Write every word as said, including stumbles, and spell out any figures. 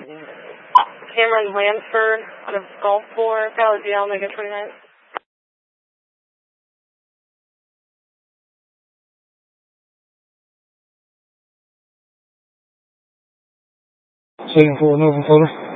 Cameron Lansford out of Gulfport, Valley D L, Mega twenty-nine. Second floor, Nova Photo.